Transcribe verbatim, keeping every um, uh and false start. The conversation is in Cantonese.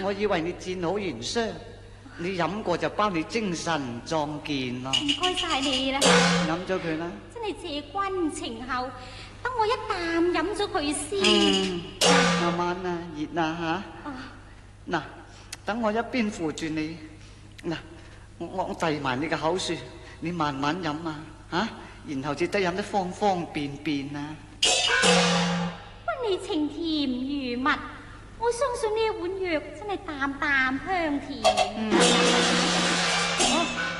我以為你戰好元傷，你飲過就包你精神壯健咯。 唔該晒你啦， 飲咗佢啦。 真係謝君情厚，等我一啖飲咗佢先。 嗯，慢慢啊，熱啊吓。嗱、啊，等我一邊扶住你，嗱，我我遞埋你嘅口水，你慢慢飲啊，吓、啊，然後至得飲得方方便便啊。 君你情甜如蜜，我相信呢一碗藥真係淡淡香甜。 嗯啊